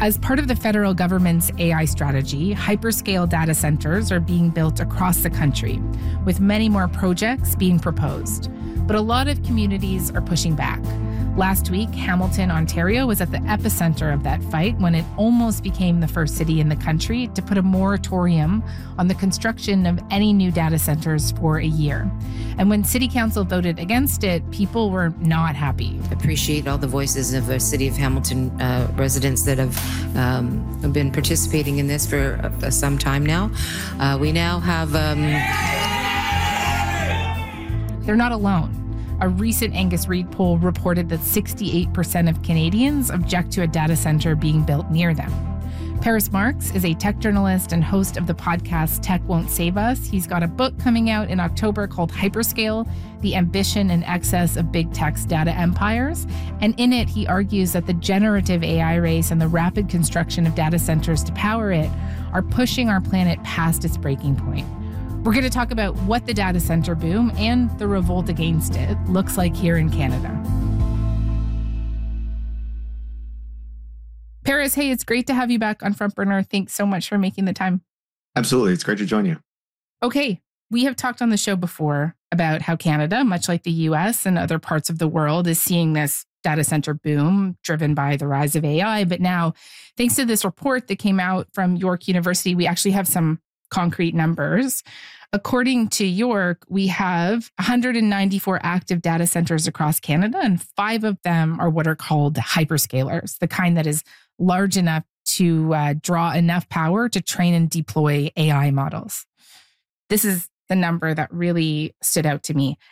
As part of the federal government's AI strategy, hyperscale data centers are being built across the country, with many more projects being proposed. But a lot of communities are pushing back. Last week, Hamilton, Ontario was at the epicenter of that fight when it almost became the first city in the country to put a moratorium on the construction of any new data centers for a year. And when City Council voted against it, people were not happy. Appreciate all the voices of the City of Hamilton residents that have been participating in this for some time now. We now have... They're not alone. A recent Angus Reid poll reported that 68% of Canadians object to a data center being built near them. Paris Marx is a tech journalist and host of the podcast Tech Won't Save Us. He's got a book coming out in October called Hyperscale: The Ambition and Excess of Big Tech's Data Empires. And in it, he argues that the generative AI race and the rapid construction of data centers to power it are pushing our planet past its breaking point. We're going to talk about what the data center boom and the revolt against it looks like here in Canada. Paris, hey, it's great to have you back on Front Burner. Thanks so much for making the time. Absolutely. It's great to join you. Okay. We have talked on the show before about how Canada, much like the US and other parts of the world, is seeing this data center boom driven by the rise of AI. But now, thanks to this report that came out from York University, we actually have some concrete numbers. According to York, we have 194 active data centers across Canada, and 5 of them are what are called hyperscalers, the kind that is large enough to draw enough power to train and deploy AI models. This is the number that really stood out to me.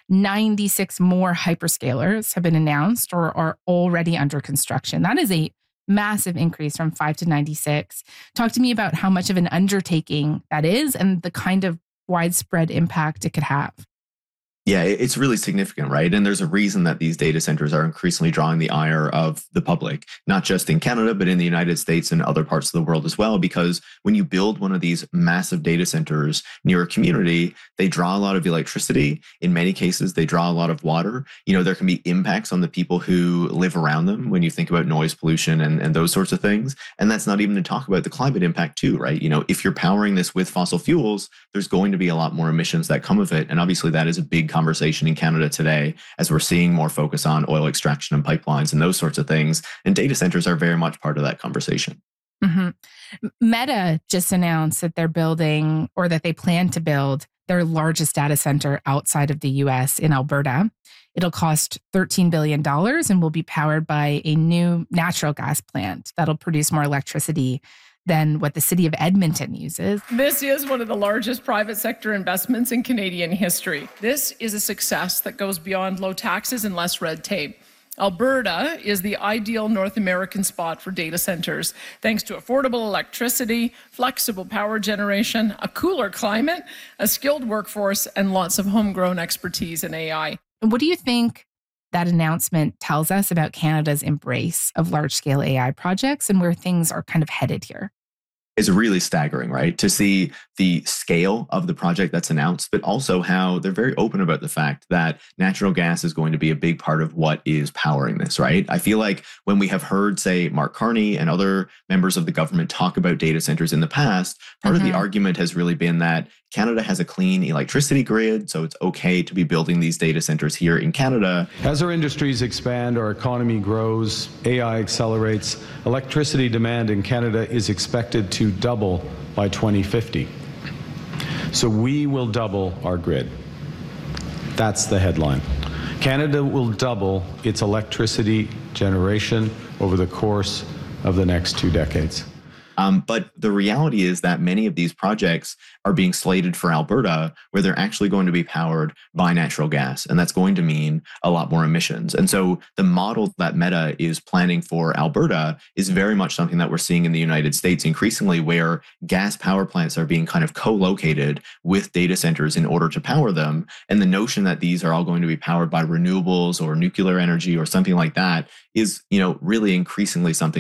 96 more hyperscalers have been announced or are already under construction. That is a massive increase from 5 to 96. Talk to me about how much of an undertaking that is and the kind of widespread impact it could have. Yeah, it's really significant, right? And there's a reason that these data centers are increasingly drawing the ire of the public, not just in Canada, but in the United States and other parts of the world as well. Because when you build one of these massive data centers near a community, they draw a lot of electricity. In many cases, they draw a lot of water. You know, there can be impacts on the people who live around them when you think about noise pollution and those sorts of things. And that's not even to talk about the climate impact too, right? You know, if you're powering this with fossil fuels, there's going to be a lot more emissions that come of it. And obviously that is a big conversation in Canada today, as we're seeing more focus on oil extraction and pipelines and those sorts of things. And data centers are very much part of that conversation. Mm-hmm. Meta just announced that they're building, or that they plan to build, their largest data center outside of the US in Alberta. It'll cost $13 billion and will be powered by a new natural gas plant that'll produce more electricity than what the city of Edmonton uses. This is one of the largest private sector investments in Canadian history. This is a success that goes beyond low taxes and less red tape. Alberta is the ideal North American spot for data centers, thanks to affordable electricity, flexible power generation, a cooler climate, a skilled workforce, and lots of homegrown expertise in AI. And what do you think that announcement tells us about Canada's embrace of large-scale AI projects and where things are kind of headed here? It's really staggering, right? To see the scale of the project that's announced, but also how they're very open about the fact that natural gas is going to be a big part of what is powering this, right? I feel like when we have heard, say, Mark Carney and other members of the government talk about data centers in the past, part of the argument has really been that Canada has a clean electricity grid, so it's okay to be building these data centers here in Canada. As our industries expand, our economy grows, AI accelerates, electricity demand in Canada is expected to double by 2050. So we will double our grid. That's the headline. Canada will double its electricity generation over the course of the next 2 decades. But the reality is that many of these projects are being slated for Alberta, where they're actually going to be powered by natural gas. And that's going to mean a lot more emissions. And so the model that Meta is planning for Alberta is very much something that we're seeing in the United States increasingly, where gas power plants are being kind of co-located with data centers in order to power them. And the notion that these are all going to be powered by renewables or nuclear energy or something like that is, really increasingly something